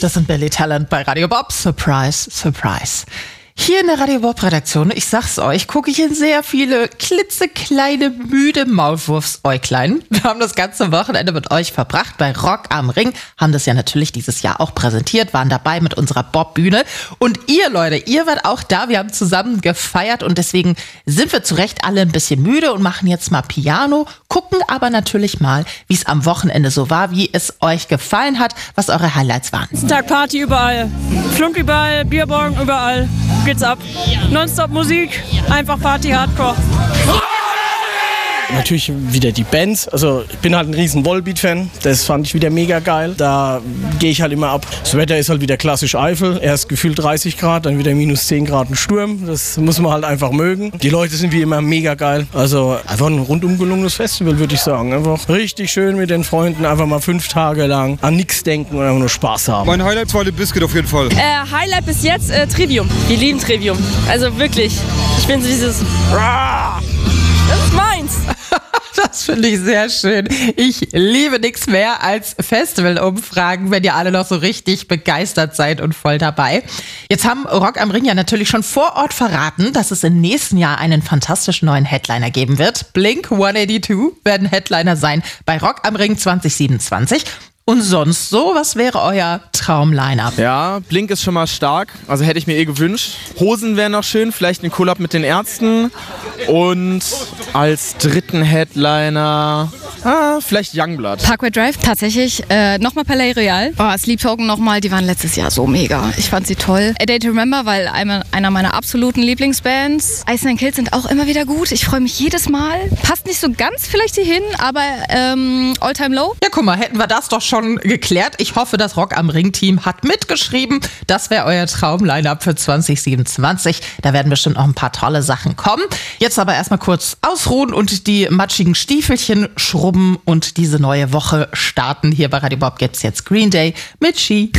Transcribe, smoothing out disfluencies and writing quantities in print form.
Das sind Billy Talent bei Radio Bob. Surprise, surprise. Hier in der Radio Bob-Redaktion, ich sag's euch, gucke ich in sehr viele klitzekleine, müde Maulwurfsäuglein. Wir haben das ganze Wochenende mit euch verbracht bei Rock am Ring, haben das ja natürlich dieses Jahr auch präsentiert, waren dabei mit unserer Bob-Bühne. Und ihr Leute, ihr wart auch da, wir haben zusammen gefeiert und deswegen sind wir zu Recht alle ein bisschen müde und machen jetzt mal Piano, gucken aber natürlich mal, wie es am Wochenende so war, wie es euch gefallen hat, was eure Highlights waren. Tag Party überall, Flunkyball, Bierborgen überall. Geht's ab. Nonstop Musik, einfach Party, Hardcore. Natürlich wieder die Bands. Also ich bin halt ein riesen Volbeat-Fan. Das fand ich wieder mega geil. Da gehe ich halt immer ab. Das Wetter ist halt wieder klassisch Eifel. Erst gefühlt 30 Grad, dann wieder minus 10 Grad ein Sturm. Das muss man halt einfach mögen. Die Leute sind wie immer mega geil. Also einfach ein rundum gelungenes Festival, würde ich sagen. Einfach richtig schön mit den Freunden. Einfach mal 5 Tage lang an nichts denken und einfach nur Spaß haben. Mein Highlight war Limp Bizkit auf jeden Fall. Highlight bis jetzt Trivium. Wir lieben Trivium. Also wirklich. Ich bin so dieses... Das ist meins. Das finde ich sehr schön. Ich liebe nichts mehr als Festivalumfragen, wenn ihr alle noch so richtig begeistert seid und voll dabei. Jetzt haben Rock am Ring ja natürlich schon vor Ort verraten, dass es im nächsten Jahr einen fantastischen neuen Headliner geben wird. Blink 182 werden Headliner sein bei Rock am Ring 2027. Und sonst so, was wäre euer Traum-Line-Up? Ja, Blink ist schon mal stark, also hätte ich mir gewünscht. Hosen wären noch schön, vielleicht ein Collab mit den Ärzten. Und als dritten Headliner, vielleicht Youngblood. Parkway Drive, tatsächlich, nochmal Palais Royal. Sleep Token nochmal, die waren letztes Jahr so mega. Ich fand sie toll. A Day to Remember, weil einer meiner absoluten Lieblingsbands. Ice Nine Kills sind auch immer wieder gut. Ich freue mich jedes Mal. Passt nicht so ganz vielleicht hier hin, aber All Time Low. Ja, guck mal, hätten wir das doch schon geklärt. Ich hoffe, das Rock am Ring-Team hat mitgeschrieben. Das wäre euer Traum-Line-Up für 2027. Da werden bestimmt noch ein paar tolle Sachen kommen. Jetzt aber erstmal kurz ausruhen und die matschigen Stiefelchen schrubben und diese neue Woche starten. Hier bei Radio Bob gibt's jetzt Green Day mit She.